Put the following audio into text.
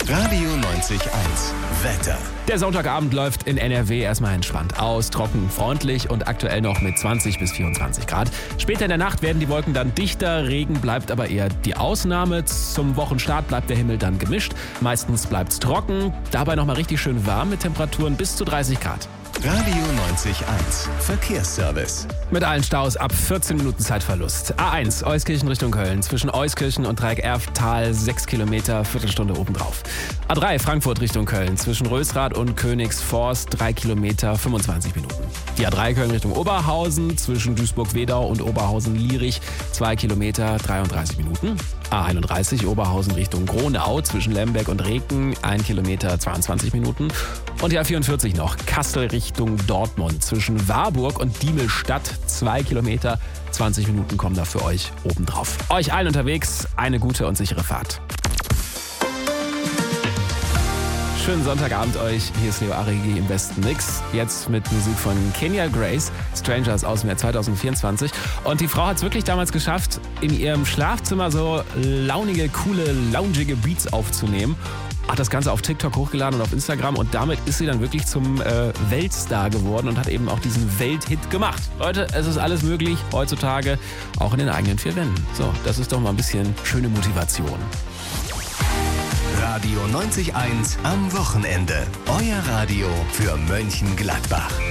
Radio 90.1 Wetter. Der Sonntagabend läuft in NRW erstmal entspannt aus, trocken, freundlich und aktuell noch mit 20 bis 24 Grad. Später in der Nacht werden die Wolken dann dichter, Regen bleibt aber eher die Ausnahme. Zum Wochenstart bleibt der Himmel dann gemischt. Meistens bleibt es trocken, dabei nochmal richtig schön warm mit Temperaturen bis zu 30 Grad. Radio 90.1 Verkehrsservice. Mit allen Staus ab 14 Minuten Zeitverlust. A1 Euskirchen Richtung Köln. Zwischen Euskirchen und Dreieck-Erftal 6 Kilometer, Viertelstunde obendrauf. A3 Frankfurt Richtung Köln. Zwischen Rösrath und Königsforst 3 Kilometer, 25 Minuten. Die A3 Köln Richtung Oberhausen. Zwischen Duisburg-Wedau und Oberhausen-Lierich 2 Kilometer, 33 Minuten. A31 Oberhausen Richtung Gronau. Zwischen Lemberg und Reken 1 Kilometer, 22 Minuten. Und die A44 noch. Kassel Richtung Dortmund. Zwischen Warburg und Diemelstadt 2 Kilometer, 20 Minuten kommen da für euch obendrauf. Euch allen unterwegs eine gute und sichere Fahrt. Schönen Sonntagabend euch. Hier ist Leo Arigi im besten Mix. Jetzt mit Musik von Kenya Grace, Strangers aus dem Jahr 2024. Und die Frau hat es wirklich damals geschafft, in ihrem Schlafzimmer so launige, coole, loungige Beats aufzunehmen. Hat das Ganze auf TikTok hochgeladen und auf Instagram und damit ist sie dann wirklich zum Weltstar geworden und hat eben auch diesen Welthit gemacht. Leute, es ist alles möglich heutzutage, auch in den eigenen 4 Wänden. So, das ist doch mal ein bisschen schöne Motivation. Radio 90.1 am Wochenende. Euer Radio für Mönchengladbach.